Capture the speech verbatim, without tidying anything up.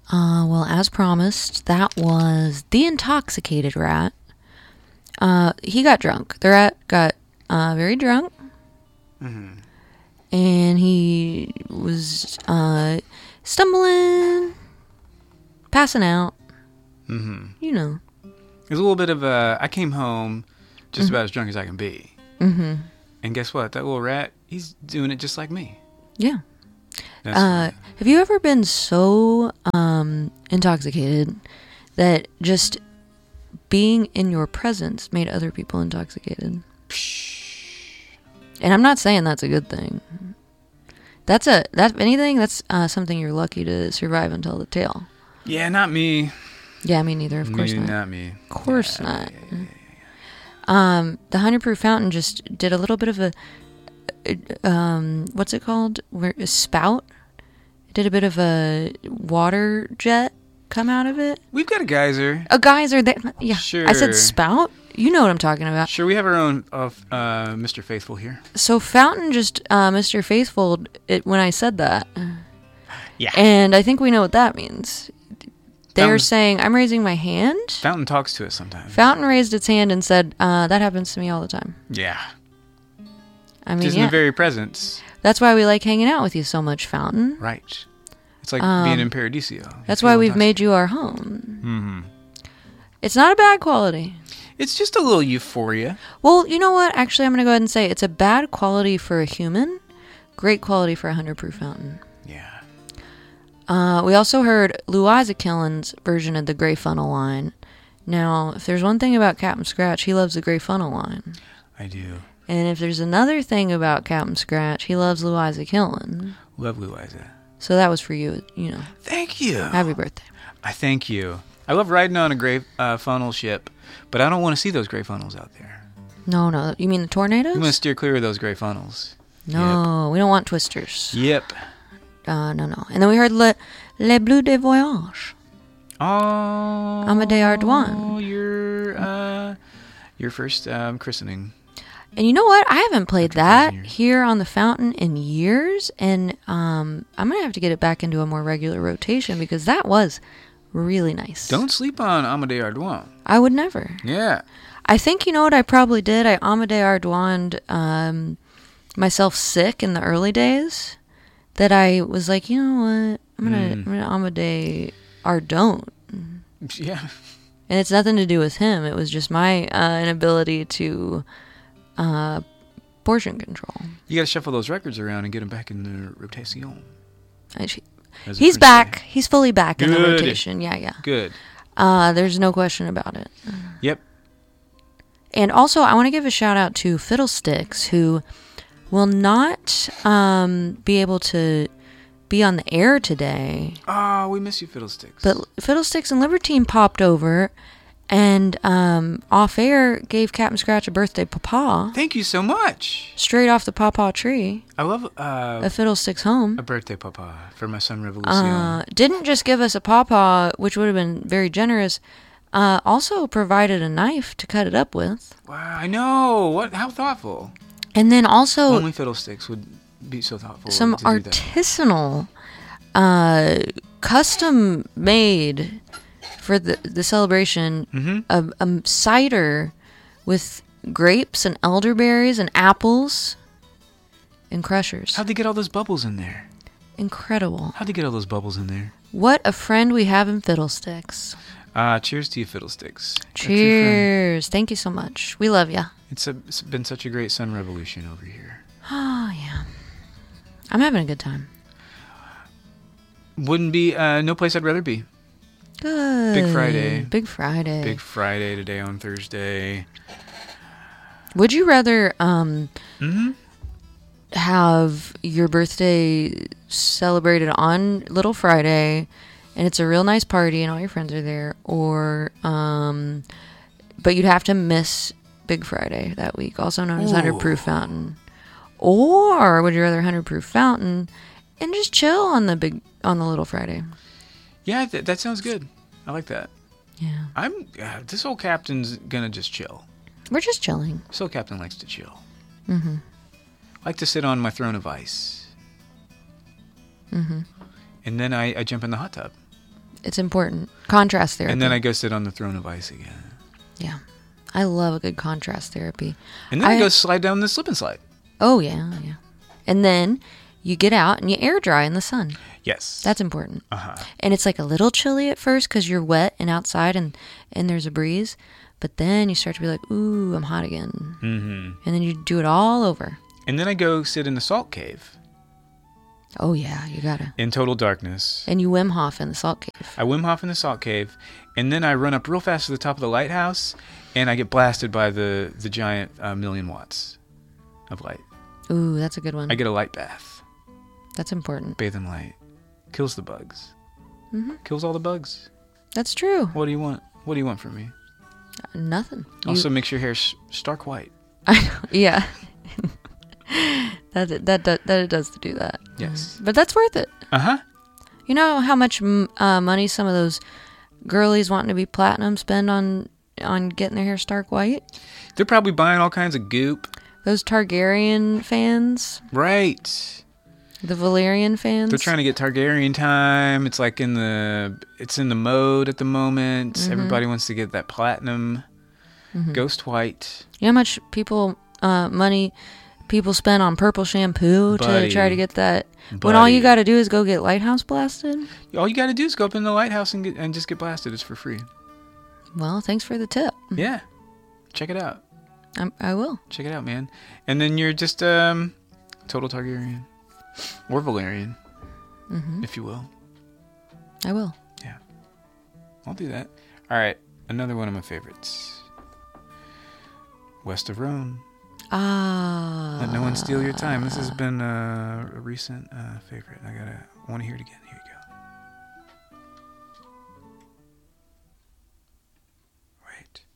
Uh, well, as promised, that was The Intoxicated Rat. Uh, he got drunk. The rat got uh, very drunk. Mm-hmm. And he was uh, stumbling, passing out. Mm-hmm. You know. There's a little bit of a... I came home just Mm-hmm. about as drunk as I can be. Mm-hmm. And guess what? That little rat, he's doing it just like me. Yeah. That's Uh, have you ever been so um, intoxicated that just being in your presence made other people intoxicated? And I'm not saying that's a good thing. That's a that if anything, that's uh, something you're lucky to survive and tell the tale. Yeah, not me. Yeah, me neither. Of course me, not. Not me. Of course yeah, not. Yeah, yeah, yeah, Um, the Hundred Proof Fountain just did a little bit of a, um, what's it called? Where a spout? It did a bit of a water jet come out of it. We've got a geyser. A geyser that, yeah. I said Sure. spout. You know what I'm talking about. Sure, we have our own of uh, Mister Faithful here. So Fountain just, uh, Mister Faithful, it when I said that. Yeah. And I think we know what that means. They're Fountain- saying, I'm raising my hand. Fountain talks to us sometimes. Fountain raised its hand and said, uh, that happens to me all the time. Yeah. I mean, Just in yeah. the very presence. That's why we like hanging out with you so much, Fountain. Right. It's like Um, being in Paradiso. That's why we've made you our home. Mm-hmm. It's not a bad quality. It's just a little euphoria. Well, you know what? Actually, I'm going to go ahead and say it's a bad quality for a human, great quality for a hundred proof fountain. Yeah. Uh, we also heard Lou Isaac Killen's version of the Grey Funnel line. Now, if there's one thing about Captain Scratch, he loves the Grey Funnel line. I do. And if there's another thing about Captain Scratch, he loves Lou Isaac Killen. Love Louisa. So that was for you, you know. Thank you. Happy birthday. I thank you. I love riding on a gray uh, funnel ship, but I don't want to see those gray funnels out there. No, no. You mean the tornadoes? I'm going to steer clear of those gray funnels. No, we don't want twisters. Yep. Uh, no, no. And then we heard Le, Le Bleu de Voyage. Oh. Amédée Ardoin. Oh, your, uh, your first um, christening. And you know what? I haven't played After that closing yours. here on the Fountain in years, and um, I'm gonna have to get it back into a more regular rotation because that was really nice. Don't sleep on Amédée Ardoin. I would never. Yeah. I think you know what I probably did. I Amédée Ardoin'd um, myself sick in the early days. That I was like, you know what? I'm gonna, Mm. I'm gonna Amédée Ardon. Yeah. And it's nothing to do with him. It was just my uh, inability to uh, portion control. You got to shuffle those records around and get them back in the rotation. I, she, as the he's French back. say. He's fully back in the Good. rotation. Yeah, yeah. Good. Uh, there's no question about it. Yep. And also, I want to give a shout out to Fiddlesticks, who will not um, be able to be on the air today. Oh, we miss you, Fiddlesticks. But Fiddlesticks and Libertine popped over and um, off air gave Captain Scratch a birthday papa. Thank you so much. Straight off the pawpaw tree. I love uh, A Fiddlesticks home. a birthday papa for my son Revolucion. Uh, didn't just give us a pawpaw, which would have been very generous. Uh, also provided a knife to cut it up with. Wow, I know. What? How thoughtful. And then also Only Fiddlesticks would be so thoughtful. some to do that. artisanal, uh, custom made for the, the celebration, Mhm. a, a cider with grapes and elderberries and apples and crushers. How'd they get all those bubbles in there? Incredible. How'd they get all those bubbles in there? What a friend we have in Fiddlesticks. Uh, cheers to you, Fiddlesticks. A true friend. Cheers. Thank you so much. We love ya. It's, a, it's been such a great Sun Revolution over here. Oh, yeah. I'm having a good time. Wouldn't be uh, no place I'd rather be. Good. Big Friday. Big Friday. Big Friday today on Thursday. Would you rather um, Mm-hmm. have your birthday celebrated on Little Friday and it's a real nice party and all your friends are there, or um, but you'd have to miss Big Friday that week, also known as Ooh. Hundred Proof Fountain? Or would you rather Hundred Proof Fountain and just chill on the big on the Little Friday? Yeah, th- that sounds good. I like that. Yeah, I'm. Uh, this old captain's gonna just chill. we're just chilling. This old captain likes to chill. Mm-hmm. I like to sit on my throne of ice. Mm-hmm. And then I, I jump in the hot tub. It's important. Contrast therapy. And then I go sit on the throne of ice again. Yeah. I love a good contrast therapy. And then I, I go slide down the slip and slide. Oh, yeah, yeah. And then you get out and you air dry in the sun. Yes. That's important. Uh-huh. And it's like a little chilly at first because you're wet and outside and, and there's a breeze. But then you start to be like, ooh, I'm hot again. Mm-hmm. And then you do it all over. And then I go sit in the salt cave. Oh, yeah, you gotta. In total darkness. And you Wim Hof in the salt cave. I Wim Hof in the salt cave. And then I run up real fast to the top of the lighthouse. And I get blasted by the, the giant uh, million watts of light. Ooh, that's a good one. I get a light bath. That's important. Bathe in light. Kills the bugs. Mm-hmm. Kills all the bugs. That's true. What do you want? What do you want from me? Uh, nothing. Also You- makes your hair s- stark white. I know. Yeah. that, that, that, that it does to do that. Yes. But that's worth it. Uh-huh. You know how much m- uh, money some of those girlies wanting to be platinum spend on on getting their hair stark white? They're probably buying all kinds of goop. Those Targaryen fans, Right. the Valerian fans. They're trying to get Targaryen time. It's like in the it's in the mode at the moment. Mhm. Everybody wants to get that platinum Mhm. ghost white. You know how much people uh, money people spend on purple shampoo Buddy. to try to get that? When all you Buddy. got to do is go get lighthouse blasted. All you got to do is go up in the lighthouse and get and just get blasted. It's for free. Well, thanks for the tip. Yeah. Check it out. I'm, I will. Check it out, man. And then you're just um total Targaryen or Valerian, Hmm. if you will. I will. I'll do that. All right, another one of my favorites. West of Rome. Ah. Let no one steal your time. This has been uh, a recent uh, favorite. I gotta want to hear it again. Here you go. Right.